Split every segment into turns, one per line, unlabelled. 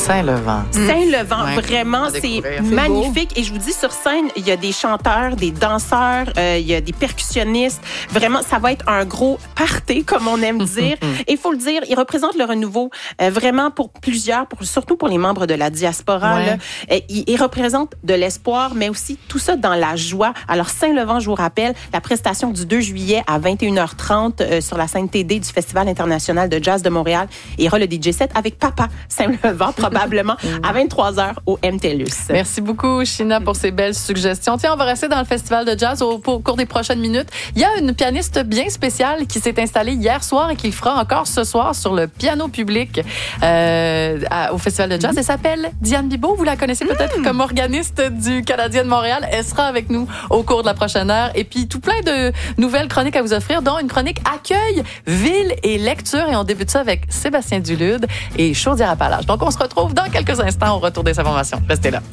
Saint-Levant.
Saint-Levant,
Ouais.
vraiment, c'est magnifique. Et je vous dis, sur scène, il y a des chanteurs, des danseurs, il y a des percussionnistes. Vraiment, ça va être un gros party, comme on aime dire. Et il faut le dire, il représente le renouveau vraiment pour plusieurs, surtout pour les membres de la diaspora.
Ouais.
Là. Il représente de l'espoir, mais aussi tout ça dans la joie. Alors, Saint-Levant, je vous rappelle, la prestation du 2 juillet à 21h30 sur la scène TD du Festival international de jazz de Montréal. Et il y aura le DJ set avec Papa Saint-Levant, probablement à 23h au MTLUS.
Merci beaucoup, Sheena, pour ces belles suggestions. Tiens, on va rester dans le festival de jazz au cours des prochaines minutes. Il y a une pianiste bien spéciale qui s'est installée hier soir et qui le fera encore ce soir sur le piano public au festival de jazz. Elle s'appelle Diane Bibeau. Vous la connaissez peut-être comme organiste du Canadien de Montréal. Elle sera avec nous au cours de la prochaine heure. Et puis, tout plein de nouvelles chroniques à vous offrir, dont une chronique accueil, ville et lecture. Et on débute ça avec Sébastien Dulude et Chaudière-Appalaches. Donc, on se retrouve dans quelques instants au retour des informations. Restez là.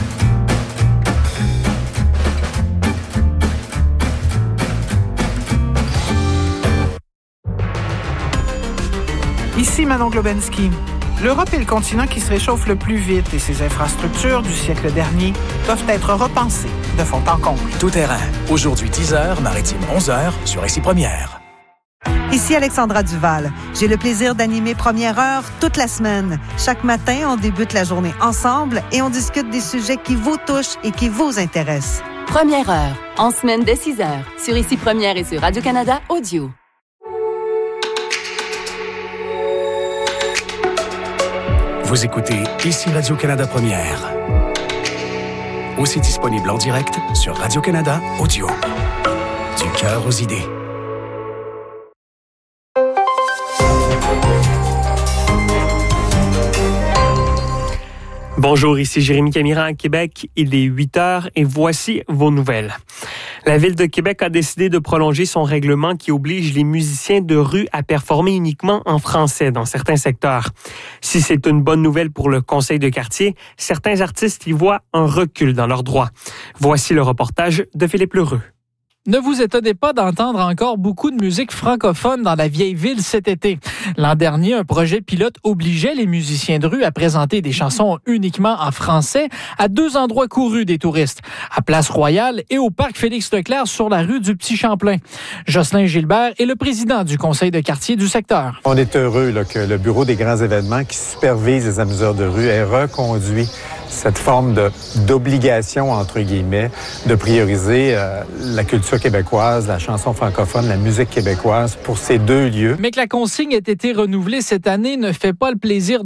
Ici Manon Globensky. L'Europe est le continent qui se réchauffe le plus vite et ses infrastructures du siècle dernier doivent être repensées de fond en comble.
Tout terrain. Aujourd'hui 10h, maritime 11h sur Ici Première.
Ici Alexandra Duval. J'ai le plaisir d'animer Première Heure toute la semaine. Chaque matin, on débute la journée ensemble et on discute des sujets qui vous touchent et qui vous intéressent.
Première Heure, en semaine dès 6h, sur Ici Première et sur Radio-Canada Audio.
Vous écoutez Ici Radio-Canada Première. Aussi disponible en direct sur Radio-Canada Audio. Du cœur aux idées.
Bonjour, ici Jérémy Camiran à Québec. Il est 8h et voici vos nouvelles. La Ville de Québec a décidé de prolonger son règlement qui oblige les musiciens de rue à performer uniquement en français dans certains secteurs. Si c'est une bonne nouvelle pour le conseil de quartier, certains artistes y voient un recul dans leurs droits. Voici le reportage de Philippe Lheureux.
Ne vous étonnez pas d'entendre encore beaucoup de musique francophone dans la vieille ville cet été. L'an dernier, un projet pilote obligeait les musiciens de rue à présenter des chansons uniquement en français à 2 endroits courus des touristes, à Place Royale et au parc Félix-Leclerc sur la rue du Petit-Champlain. Jocelyn Gilbert est le président du conseil de quartier du secteur.
On est heureux que le bureau des grands événements qui supervise les amuseurs de rue ait reconduit cette forme d'obligation, entre guillemets, de prioriser la culture québécoise, la chanson francophone, la musique québécoise pour ces 2 lieux.
Mais que la consigne ait été renouvelée cette année ne fait pas le plaisir